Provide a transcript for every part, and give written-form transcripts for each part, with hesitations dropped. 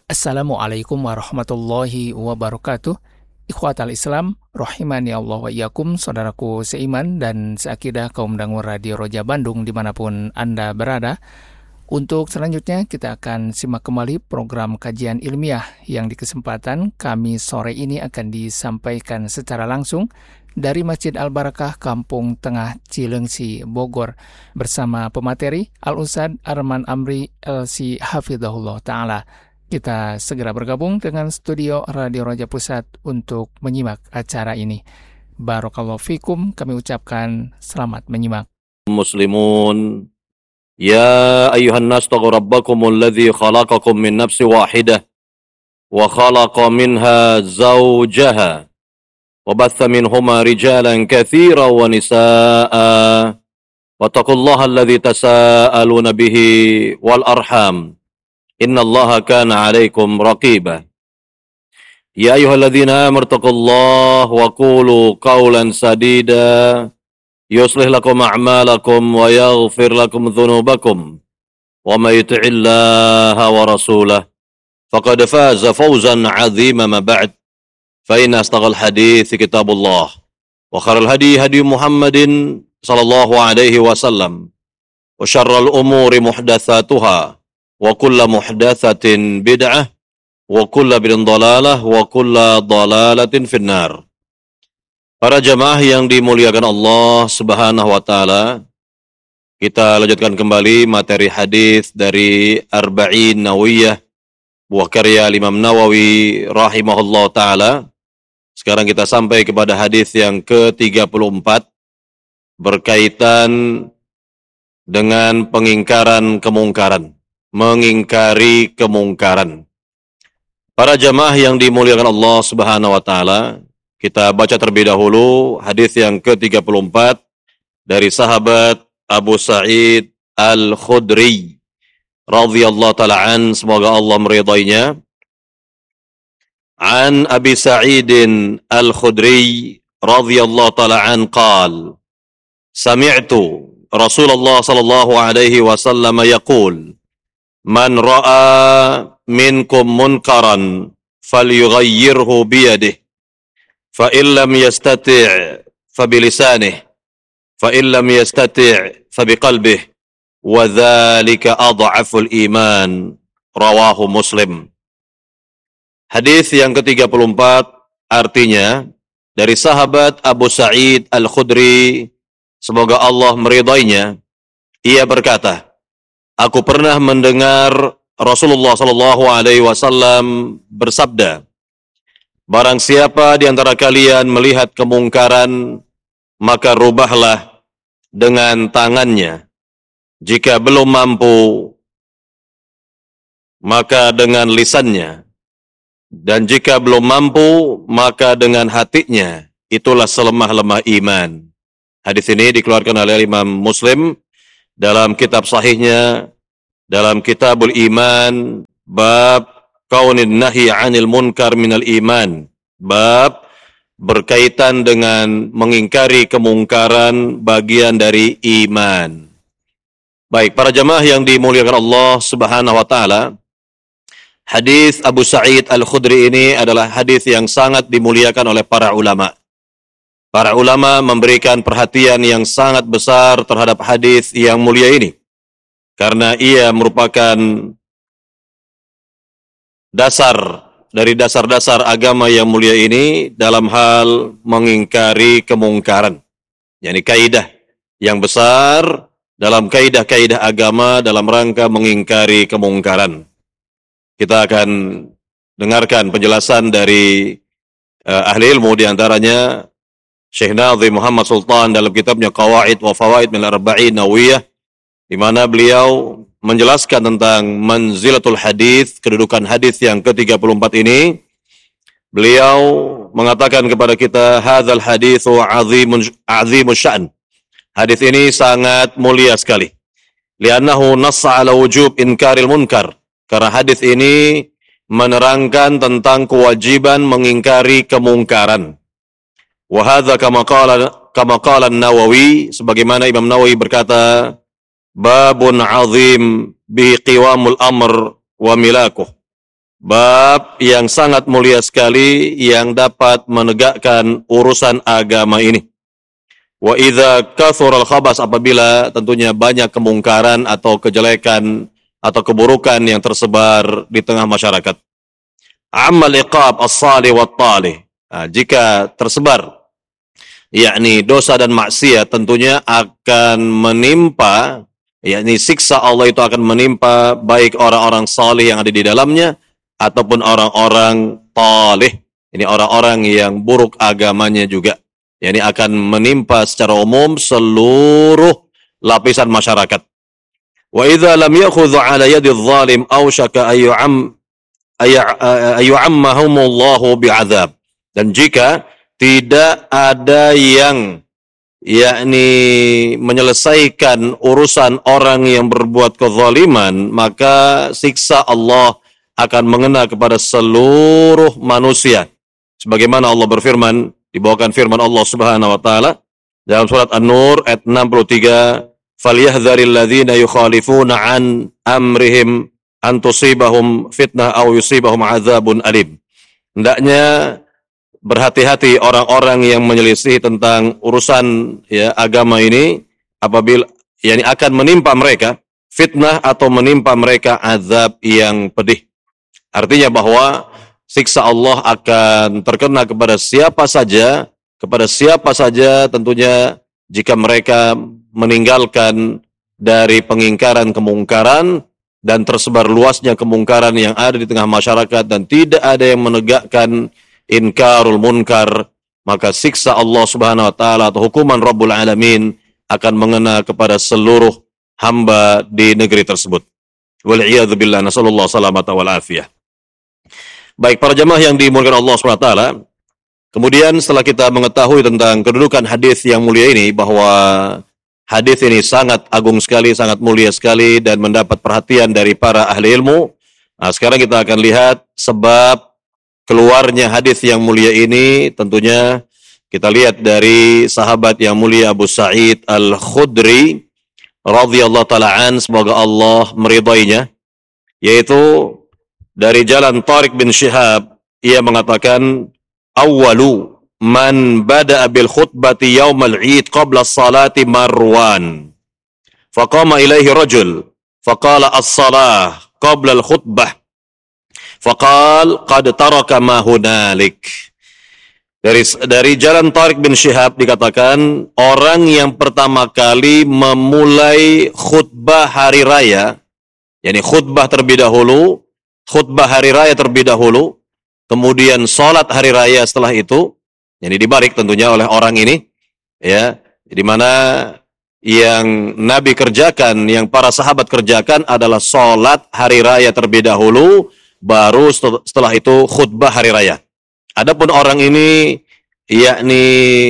Assalamualaikum warahmatullahi wabarakatuh. Ikhwatal Islam, rahimani Allah wa iyyakum, saudaraku seiman dan seakidah kaum dangur Radio Roja Bandung dimanapun Anda berada. Untuk selanjutnya kita akan simak kembali program kajian ilmiah yang di kesempatan Kamis sore ini akan disampaikan secara langsung dari Masjid Al-Barakah Kampung Tengah Cilengsi, Bogor bersama pemateri Al-Ustadz Arman Amri LC Hafidhahullah Ta'ala. Kita segera bergabung dengan studio Radio Roja Pusat untuk menyimak acara ini. Barakallahu fikum, kami ucapkan selamat menyimak. Muslimun, ya ayuhan nas taqu rabbakumul ladzi khalaqakum min nafsin wahidah wa khalaqa minha zawjaha wa batha minhuma rijalan katsiran wa nisaa'a wattaqullaha alladzi tasaaluna bihi wal arham innallaha kana 'alaikum raqiba. Ya ayyuhalladzina amanu taqullaha wa qulu qawlan sadida yuslih lakum a'malakum wa yaghfir lakum dhunubakum wa may yuti'illaha wa rasulahu faqad faza fawzan 'azima ma ba'd. Fa inna astaqal hadits kitabullah wa khairal hadi hadi Muhammadin sallallahu alaihi wasallam wa syarrul umuri muhdatsatuha wa kullu muhdatsatin bid'ah wa kullu bid'atin dhalalah wa kullu dhalalatin finnar. Para jamaah yang dimuliakan Allah Subhanahu wa taala, kita lanjutkan kembali materi hadis dari Arba'in Nawawiyah, buah karya Imam Nawawi rahimahullah taala. Sekarang kita sampai kepada hadis yang ke-34 berkaitan dengan pengingkaran kemungkaran. Mengingkari kemungkaran. Para jamaah yang dimuliakan Allah Subhanahu wa taala, kita baca terlebih dahulu hadis yang ke-34 dari sahabat Abu Sa'id Al-Khudri radhiyallahu taala an, semoga Allah meridainya. An Abi Sa'id Al-Khudri radhiyallahu taala an qala sami'tu Rasulullah sallallahu alaihi wasallam yaqul man ra'a minkum munkaran falyughayyirhu biyadihi fa in lam yastati' fa bilisanihi fa in lam yastati' fa biqalbihi wa dzalika adhaful iman, rawahu Muslim. Hadis yang ke-34 artinya dari sahabat Abu Sa'id Al-Khudri, semoga Allah meridainya, ia berkata, aku pernah mendengar Rasulullah sallallahu alaihi wasallam bersabda, barang siapa di antara kalian melihat kemungkaran, maka rubahlah dengan tangannya. Jika belum mampu, maka dengan lisannya. Dan jika belum mampu, maka dengan hatinya. Itulah selemah-lemah iman. Hadis ini dikeluarkan oleh Imam Muslim dalam kitab sahihnya, dalam Kitabul Iman, bab kaunin nahi 'anil munkar minal iman, bab berkaitan dengan mengingkari kemungkaran bagian dari iman. Baik, para jamaah yang dimuliakan Allah Subhanahu wa taala, hadis Abu Sa'id Al-Khudri ini adalah hadis yang sangat dimuliakan oleh para ulama. Para ulama memberikan perhatian yang sangat besar terhadap hadis yang mulia ini, karena ia merupakan dasar dari dasar-dasar agama yang mulia ini dalam hal mengingkari kemungkaran. Yani kaidah yang besar dalam kaidah-kaidah agama dalam rangka mengingkari kemungkaran. Kita akan dengarkan penjelasan dari ahli ilmu, di antaranya Syekh Nazim Muhammad Sultan dalam kitabnya Qawaid wa Fawaid min Arba'in Nawawiyah, di mana beliau menjelaskan tentang manzilatul hadis, kedudukan hadis yang ke-34 ini. Beliau mengatakan kepada kita, hadzal haditsu azimus sya'n. Hadis ini sangat mulia sekali. Li'annahu nassa 'ala wujub inkaril munkar. Karena hadis ini menerangkan tentang kewajiban mengingkari kemungkaran. Wa hadza kama qala An-Nawawi, sebagaimana Imam Nawawi berkata, babun azim bihi qiwamul amr wa milakuh. Bab yang sangat mulia sekali yang dapat menegakkan urusan agama ini. Wa idza kathura al-khabas, apabila tentunya banyak kemungkaran atau kejelekan atau keburukan yang tersebar di tengah masyarakat. Amal iqab as-salih wa talih. Jika tersebar yakni dosa dan maksiat, tentunya akan menimpa, yakni siksa Allah itu akan menimpa baik orang-orang salih yang ada di dalamnya ataupun orang-orang talih. Ini orang-orang yang buruk agamanya juga. Yani akan menimpa secara umum seluruh lapisan masyarakat. Wa idza lam ya'khudhu 'ala yadi adh-dhalim awshaka ayu'ammahumullahu bi'adzab. Dan jika tidak ada yang yakni menyelesaikan urusan orang yang berbuat kezaliman, maka siksa Allah akan mengena kepada seluruh manusia. Sebagaimana Allah berfirman, dibawakan firman Allah Subhanahu wa taala dalam surat An-Nur ayat 63, "Falyahdharil ladzina yukhalifuna an amrihim an tusibahum fitnah aw yusibahum adzabun alim." Hendaknya berhati-hati orang-orang yang menyelisih tentang urusan agama ini, apabila yakni akan menimpa mereka fitnah atau menimpa mereka azab yang pedih. Artinya bahwa siksa Allah akan terkena kepada siapa saja tentunya jika mereka meninggalkan dari pengingkaran kemungkaran dan tersebar luasnya kemungkaran yang ada di tengah masyarakat dan tidak ada yang menegakkan inkarul munkar, maka siksa Allah Subhanahu wa taala atau hukuman Rabbul Alamin akan mengena kepada seluruh hamba di negeri tersebut. Wal iyadzu billah, nasallallahu salamata wal afiyah. Baik para jemaah yang dimuliakan Allah Subhanahu wa taala, kemudian setelah kita mengetahui tentang kedudukan hadis yang mulia ini, bahwa hadis ini sangat agung sekali, sangat mulia sekali dan mendapat perhatian dari para ahli ilmu. Nah, sekarang kita akan lihat sebab keluarnya hadis yang mulia ini. Tentunya kita lihat dari sahabat yang mulia Abu Sa'id Al-Khudri radhiyallahu taala an, semoga Allah meridainya, yaitu dari jalan Tariq bin Syihab, ia mengatakan, "Awwalu man bada'a bil khutbati yaumal 'id qabla as-salati Marwan. Faqama ilaihi rajul, faqala as-salah qabla al-khutbah. Faqal qad taraka ma hunalik." Dari jalan Tariq bin Syihab dikatakan, orang yang pertama kali memulai khutbah hari raya, yakni khutbah hari raya terlebih dahulu, kemudian sholat hari raya setelah itu, yakni dibalik tentunya oleh orang ini, ya, di mana yang Nabi kerjakan, yang para sahabat kerjakan adalah sholat hari raya terlebih dahulu, baru setelah itu khutbah hari raya. Adapun orang ini yakni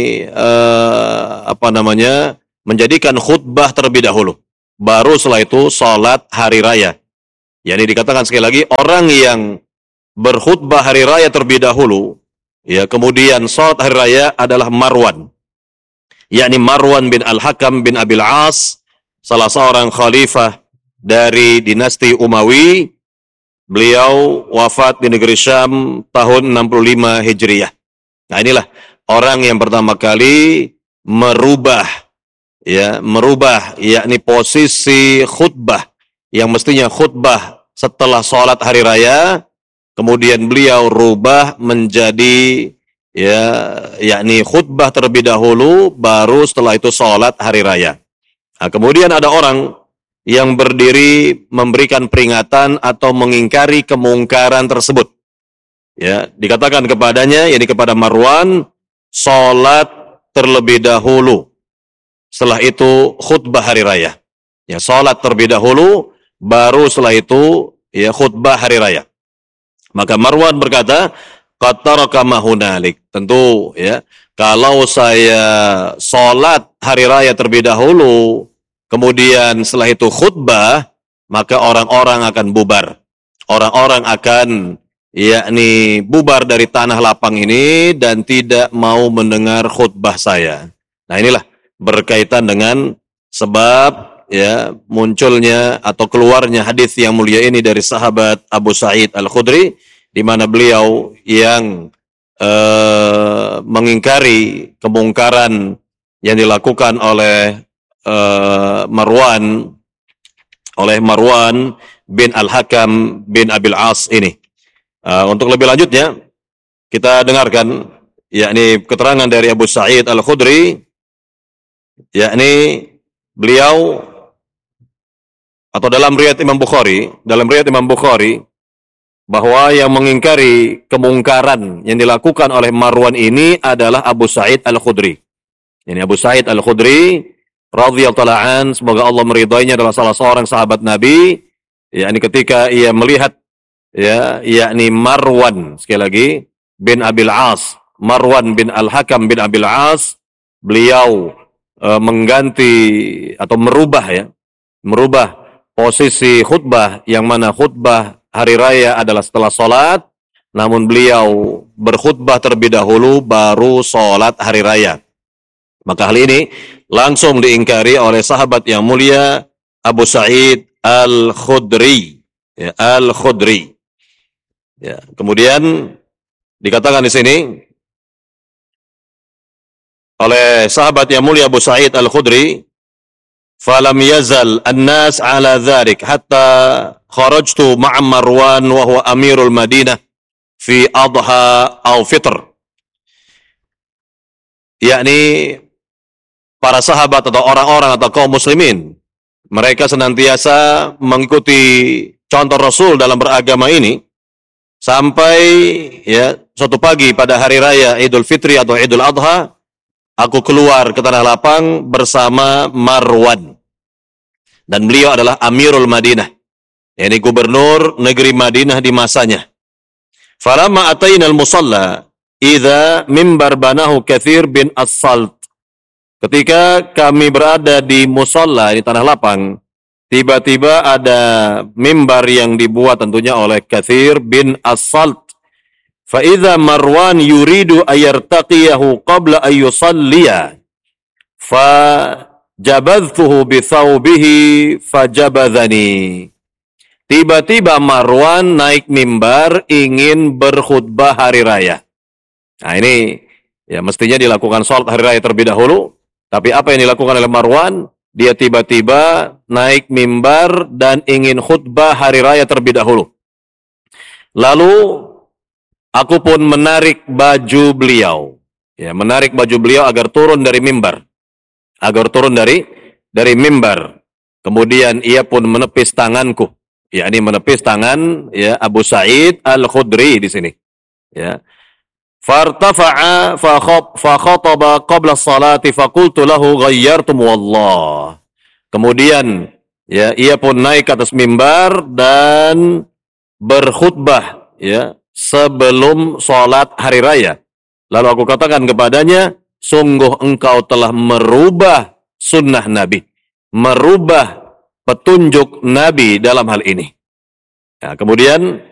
menjadikan khutbah terlebih dahulu, baru setelah itu sholat hari raya. Yani dikatakan sekali lagi, orang yang berkhutbah hari raya terlebih dahulu, ya, kemudian sholat hari raya adalah Marwan. Yakni Marwan bin Al-Hakam bin Abil As, salah seorang khalifah dari dinasti Umawi. Beliau wafat di negeri Syam tahun 65 Hijriah. Nah, inilah orang yang pertama kali merubah yakni posisi khutbah yang mestinya khutbah setelah sholat hari raya, kemudian beliau rubah menjadi yakni khutbah terlebih dahulu, baru setelah itu sholat hari raya. Nah, kemudian ada orang yang berdiri memberikan peringatan atau mengingkari kemungkaran tersebut. Ya, dikatakan kepadanya, yakni kepada Marwan, sholat terlebih dahulu, setelah itu khutbah hari raya. Ya, sholat terlebih dahulu, baru setelah itu khutbah hari raya. Maka Marwan berkata, qad taraka ma hunalik. Tentu ya, kalau saya sholat hari raya terlebih dahulu, kemudian setelah itu khutbah, maka orang-orang akan bubar. Orang-orang akan yakni bubar dari tanah lapang ini dan tidak mau mendengar khutbah saya. Nah, inilah berkaitan dengan sebab ya munculnya atau keluarnya hadis yang mulia ini dari sahabat Abu Sa'id Al-Khudri, di mana beliau yang mengingkari kemungkaran yang dilakukan oleh Marwan bin Al-Hakam bin Abil As ini. Untuk lebih lanjutnya kita dengarkan yakni keterangan dari Abu Sa'id Al-Khudri, yakni beliau atau dalam riwayat Imam Bukhari bahwa yang mengingkari kemungkaran yang dilakukan oleh Marwan ini adalah Abu Sa'id Al-Khudri. Ini Abu Sa'id Al-Khudri radhiyallahu an, semoga Allah meridainya, adalah salah seorang sahabat Nabi, yakni ketika ia melihat yakni Marwan, sekali lagi, bin Abil As, Marwan bin Al-Hakam bin Abil As, beliau mengganti atau merubah posisi khutbah, yang mana khutbah hari raya adalah setelah sholat, namun beliau berkhutbah terlebih dahulu baru sholat hari raya. Maka hal ini langsung diingkari oleh sahabat yang mulia Abu Sa'id Al-Khudri. Al-Khudri. Ya, kemudian dikatakan di sini oleh sahabat yang mulia Abu Sa'id Al-Khudri, "Falam yazal an-nas 'ala dzalik hatta kharajtu ma'a Marwan wa huwa amirul Madinah fi adha aw fitr." Yakni para sahabat atau orang-orang atau kaum muslimin, mereka senantiasa mengikuti contoh Rasul dalam beragama ini sampai suatu pagi pada hari raya Idul Fitri atau Idul Adha, aku keluar ke tanah lapang bersama Marwan, dan beliau adalah Amirul Madinah, yakni gubernur negeri Madinah di masanya. Falamma ataina al-musalla idza mimbar banahu Katsir bin As-Salt. Ketika kami berada di musalla, di tanah lapang, tiba-tiba ada mimbar yang dibuat tentunya oleh Katsir bin As-Salt. Fa idza Marwan yuridu ayartaqiyahu qabla ay yusalliya. Fa jabadtuhu bi thawbihi fajabadhani. Tiba-tiba Marwan naik mimbar ingin berkhutbah hari raya. Nah ini mestinya dilakukan sholat hari raya terlebih dahulu. Tapi apa yang dilakukan oleh Marwan? Dia tiba-tiba naik mimbar dan ingin khutbah hari raya terlebih dahulu. Lalu aku pun menarik baju beliau. Menarik baju beliau agar turun dari mimbar. Dari mimbar. Kemudian ia pun menepis tanganku. Ini menepis tangan Abu Sa'id Al-Khudri di sini. Fartafa'a fa khataba qabla as-salati fa qultu lahu ghayyartum wallah. Kemudian ia pun naik ke atas mimbar dan berkhutbah sebelum salat hari raya. Lalu aku katakan kepadanya, sungguh engkau telah merubah sunnah Nabi, merubah petunjuk Nabi dalam hal ini. Kemudian